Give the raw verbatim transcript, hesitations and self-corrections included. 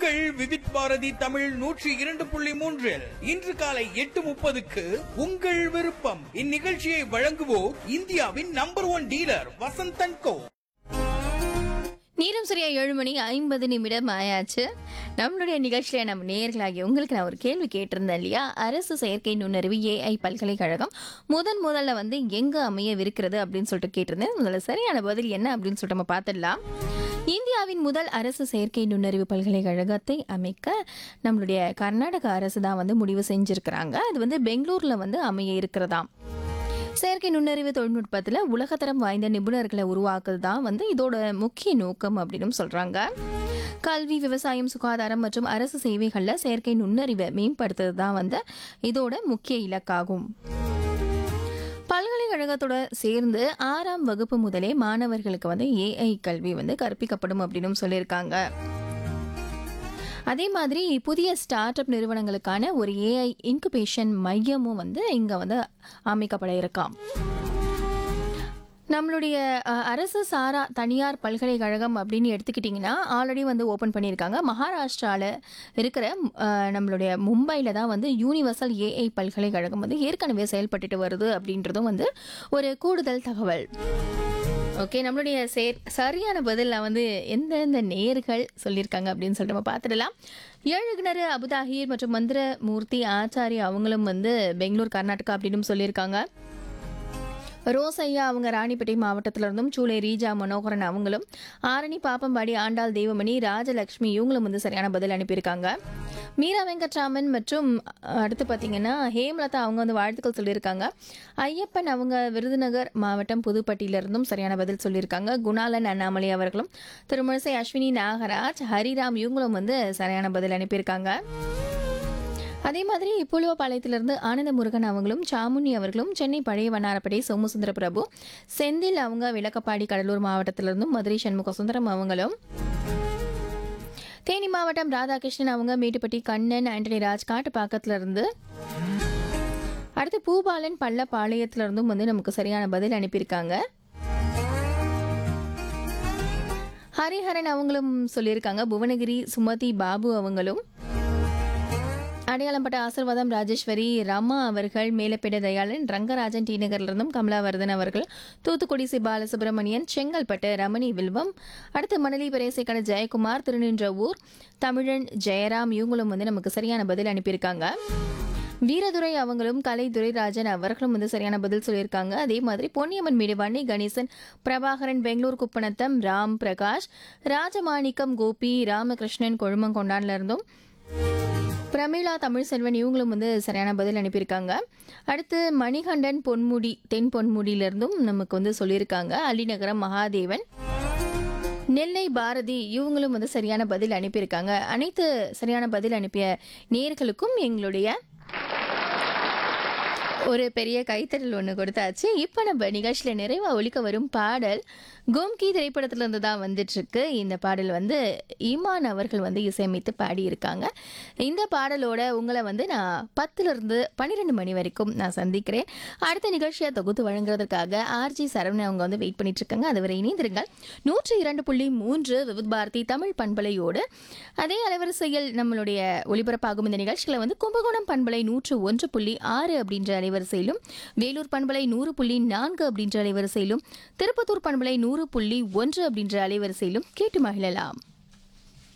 உங்கள் விவித் பாரதி தமிழ் நூற்றி இரண்டு புள்ளி மூன்றில் இன்று காலை எட்டு முப்பதுக்கு உங்கள் விருப்பம். இந்நிகழ்ச்சியை வழங்குவோர் இந்தியாவின் நம்பர் ஒன் டீலர் வசந்தன் கோ. நேரம் சரியா ஏழு மணி ஐம்பது நிமிடம் ஆயாச்சு. நம்மளுடைய நிகழ்ச்சியில நம்ம நேர்களாகி உங்களுக்கு நான் ஒரு கேள்வி கேட்டிருந்தேன் இல்லையா? அரசு செயற்கை நுண்ணறிவு ஏஐ பல்கலைக்கழகம் முதன் முதல்ல வந்து எங்க அமையவிருக்கிறது அப்படின்னு சொல்லிட்டு கேட்டிருந்தேன். முதல்ல சரியான பதில் என்ன அப்படின்னு சொல்லிட்டு நம்ம பார்த்துடலாம். இந்தியாவின் முதல் அரசு செயற்கை நுண்ணறிவு பல்கலைக்கழகத்தை அமைக்க நம்மளுடைய கர்நாடக அரசு தான் வந்து முடிவு செஞ்சிருக்கிறாங்க. அது வந்து பெங்களூர்ல வந்து அமைய இருக்கிறதாம். செயற்கை நுண்ணறிவு தொழில்நுட்பத்தில் உலகத்தரம் வாய்ந்த நிபுணர்களை உருவாக்குறது தான் வந்து இதோட முக்கிய நோக்கம் அப்படின்னு சொல்றாங்க. கல்வி, விவசாயம், சுகாதாரம் மற்றும் அரசு சேவைகளில் செயற்கை நுண்ணறிவை மேம்படுத்துறது தான் வந்து இதோட முக்கிய இலக்காகும். பல்கலைக்கழகத்தோட சேர்ந்து ஆறாம் வகுப்பு முதலே மாணவர்களுக்கு வந்து ஏஐ கல்வி வந்து கற்பிக்கப்படும் அப்படின்னு சொல்லியிருக்காங்க. அதே மாதிரி புதிய ஸ்டார்ட் அப் நிறுவனங்களுக்கான ஒரு ஏஐ இன்குபேஷன் மையமும் வந்து இங்க வந்து அமைக்கப்பட இருக்காம். நம்மளுடைய அரசு சாரா தனியார் பல்கலைக்கழகம் அப்படின்னு எடுத்துக்கிட்டிங்கன்னா ஆல்ரெடி வந்து ஓப்பன் பண்ணியிருக்காங்க. மகாராஷ்டிராவில் இருக்கிற நம்மளுடைய மும்பையில் தான் வந்து யூனிவர்சல் ஏஐ பல்கலைக்கழகம் வந்து ஏற்கனவே செயல்பட்டுட்டு வருது அப்படின்றதும் வந்து ஒரு கூடுதல் தகவல். ஓகே, நம்மளுடைய சே சரியான பதில் வந்து எந்தெந்த நேர்கள் சொல்லியிருக்காங்க அப்படின்னு சொல்லிட்டு நம்ம பார்த்துடலாம். ஏழுகிணறு அபுதாஹீர் மற்றும் மந்திர மூர்த்தி ஆச்சாரி அவங்களும் வந்து பெங்களூர் கர்நாடகா அப்படின்னு சொல்லியிருக்காங்க. ரோசையா அவங்க ராணிப்பேட்டை மாவட்டத்தில் இருந்தும், சூளை ரீஜா மனோகரன் அவங்களும், ஆரணி பாப்பம்பாடி ஆண்டாள் தேவமணி ராஜலட்சுமி இவங்களும் வந்து சரியான பதில் அனுப்பியிருக்காங்க. மீரா வெங்கட்ராமன் மற்றும் அடுத்து பார்த்தீங்கன்னா ஹேமலதா அவங்க வந்து வாழ்த்துக்கள் சொல்லியிருக்காங்க. ஐயப்பன் அவங்க விருதுநகர் மாவட்டம் புதுப்பட்டியிலிருந்தும் சரியான பதில் சொல்லியிருக்காங்க. குணாலன் அண்ணாமலை அவர்களும், திருமணிசை அஸ்வினி நாகராஜ், ஹரிராம் இவங்களும் வந்து சரியான பதில் அனுப்பியிருக்காங்க. அதே மாதிரி புலுவப்பாளையத்திலிருந்து ஆனந்த முருகன் அவங்களும், சாமுனி அவர்களும், சென்னை பழைய வண்ணாரப்பேட்டை சோமசுந்தர பிரபு, செந்தில் அவங்க விளக்கப்பாடி கடலூர் மாவட்டத்திலிருந்தும், மதுரை சண்முக சுந்தரம் அவங்களும், தேனி மாவட்டம் ராதாகிருஷ்ணன் அவங்க மேட்டுப்பட்டி கண்ணன் ஆண்டனி ராஜ் காட்டுப்பாக்கத்துல இருந்து, அடுத்து பூபாலன் பள்ளப்பாளையத்துல இருந்தும் வந்து நமக்கு சரியான பதில் அனுப்பியிருக்காங்க. ஹரிஹரன் அவங்களும் சொல்லியிருக்காங்க. புவனகிரி சுமதி பாபு அவங்களும், அடையாளம்பட்ட ஆசீர்வாதம் ராஜேஸ்வரி ரமா அவர்கள், மேலப்பேட தயாளன், ரங்கராஜன் டி நகர்லிருந்தும், கமலாவர்தன் அவர்கள், தூத்துக்குடி சி பாலசுப்ரமணியன், செங்கல்பட்டு ரமணி வில்வம், அடுத்து மணலி பரேசைக்கான ஜெயக்குமார், திருநின்றவூர் தமிழன் ஜெயராம் இவங்களும் வந்து நமக்கு சரியான பதில் அனுப்பியிருக்காங்க. வீரதுரை அவங்களும், கலை துரைராஜன் அவர்களும் வந்து சரியான பதில் சொல்லியிருக்காங்க. அதே மாதிரி பொன்னியம்மன் மீடுவாணி கணேசன், பிரபாகரன் பெங்களூர் குப்பநத்தம், ராம் பிரகாஷ், ராஜமாணிக்கம் கோபி, ராமகிருஷ்ணன் கொழுமங்கொண்டான்ல இருந்தும், பிரமிளா தமிழ் செல்வன் இவங்களும் வந்து சரியான பதில் அனுப்பியிருக்காங்க. அடுத்து மணிகண்டன் பொன்முடி தென் பொன்முடியிலிருந்தும் நமக்கு வந்து சொல்லியிருக்காங்க. அலிநகரம் மகாதேவன், நெல்லை பாரதி இவங்களும் வந்து சரியான பதில் அனுப்பியிருக்காங்க. அனைத்து சரியான பதில் அனுப்பிய நேயர்களுக்கும் எங்களுடைய ஒரு பெரிய கைத்தறல் ஒன்று கொடுத்தாச்சு. இப்போ நம்ம நிகழ்ச்சியில் நிறைவாக ஒலிக்க வரும் பாடல் கோம்கி திரைப்படத்திலிருந்து தான் வந்துட்டு இருக்கு. இந்த பாடல் வந்து ஈமான் அவர்கள் வந்து இசையமைத்து பாடியிருக்காங்க. இந்த பாடலோட உங்களை வந்து நான் பத்துலேருந்து பன்னிரெண்டு மணி வரைக்கும் நான் சந்திக்கிறேன். அடுத்த நிகழ்ச்சியை தொகுத்து வழங்குறதுக்காக ஆர்ஜி சரவணன் அவங்க வந்து வெயிட் பண்ணிட்டு இருக்காங்க. அதுவரை இணைந்திருங்கள். நூற்றி இரண்டு புள்ளி மூன்று விவித் பாரதி தமிழ் பண்பலையோடு அதே அலைவரிசையில் நம்மளுடைய ஒலிபரப்பாகும் இந்த நிகழ்ச்சிகளை வந்து கும்பகோணம் பண்பலை நூற்று ஒன்று புள்ளி ஆறு அப்படின்ற அலைவரிசையிலும், வேலூர் பண்பலை நூறு புள்ளி நான்கு அப்படின்ற அலைவரிசையிலும், திருப்பத்தூர் பண்பலை நூறு புள்ளி ஒன்று அப்படின்ற அலைவரிசையிலும் கேட்டு மகிழலாம்.